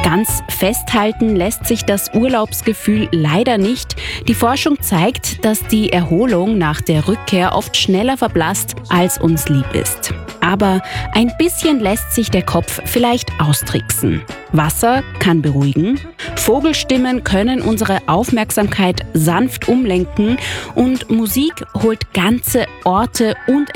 Ganz festhalten lässt sich das Urlaubsgefühl leider nicht. Die Forschung zeigt, dass die Erholung nach der Rückkehr oft schneller verblasst, als uns lieb ist. Aber ein bisschen lässt sich der Kopf vielleicht austricksen. Wasser kann beruhigen, Vogelstimmen können unsere Aufmerksamkeit sanft umlenken und Musik holt ganze Orte und